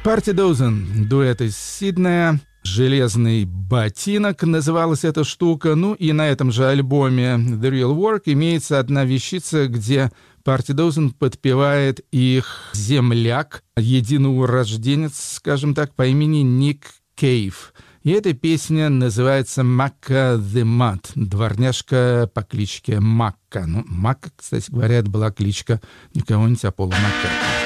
Party Dozen, дуэт из Сиднея. «Железный ботинок» называлась эта штука. Ну и на этом же альбоме «The Real Work» имеется одна вещица, где Party Dozen подпевает их земляк, единоурожденец, скажем так, по имени Ник Кейв. И эта песня называется «Макка the Mud», дворняжка по кличке Макка. Ну, Макка, кстати говоря, это была кличка никого-нибудь, а Пола Маккартни.